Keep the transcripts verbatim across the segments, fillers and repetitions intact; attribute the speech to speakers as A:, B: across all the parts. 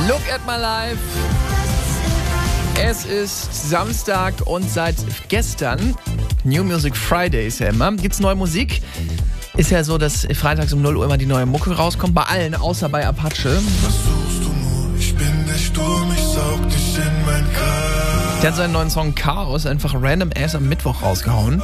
A: Look at my life. Es ist Samstag und seit gestern, New Music Friday ist ja immer, gibt's neue Musik. Ist ja so, dass freitags um null Uhr immer die neue Mucke rauskommt, bei allen, außer bei Apache.
B: Was suchst du nur? Ich bin der Sturm, ich saug dich in mein Kreis.
A: Der hat seinen neuen Song Chaos einfach random ass am Mittwoch rausgehauen.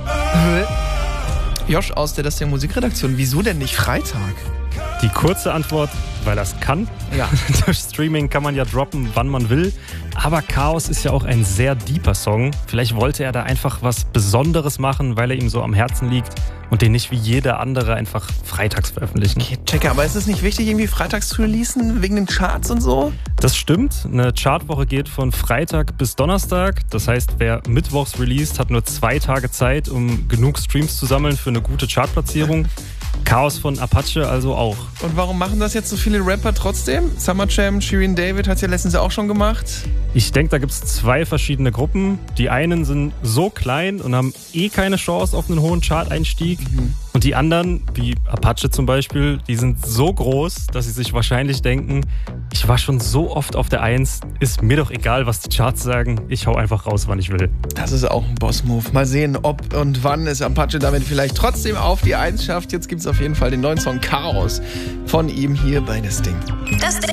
A: Josh aus der Das Ding Musikredaktion, wieso denn nicht Freitag?
C: Die kurze Antwort, weil das kann.
A: Ja.
C: Durch Streaming kann man ja droppen, wann man will. Aber Chaos ist ja auch ein sehr deeper Song. Vielleicht wollte er da einfach was Besonderes machen, weil er ihm so am Herzen liegt und den nicht wie jeder andere einfach freitags veröffentlichen.
A: Okay, checke, aber ist es nicht wichtig, irgendwie freitags zu releasen, wegen den Charts und so?
C: Das stimmt. Eine Chartwoche geht von Freitag bis Donnerstag. Das heißt, wer mittwochs released, hat nur zwei Tage Zeit, um genug Streams zu sammeln für eine gute Chartplatzierung. Chaos von Apache also auch.
A: Und warum machen das jetzt so viele Rapper trotzdem? Summer Jam, Shirin David hat es ja letztens auch schon gemacht.
C: Ich denke, da gibt es zwei verschiedene Gruppen. Die einen sind so klein und haben eh keine Chance auf einen hohen Chart-Einstieg. Mhm. Und die anderen, wie Apache zum Beispiel, die sind so groß, dass sie sich wahrscheinlich denken, ich war schon so oft auf der Eins, ist mir doch egal, was die Charts sagen, ich hau einfach raus, wann ich will.
A: Das ist auch ein Boss-Move. Mal sehen, ob und wann es Apache damit vielleicht trotzdem auf die Eins schafft. Jetzt gibt es auf jeden Fall den neuen Song Chaos von ihm hier bei Das Ding.
D: Das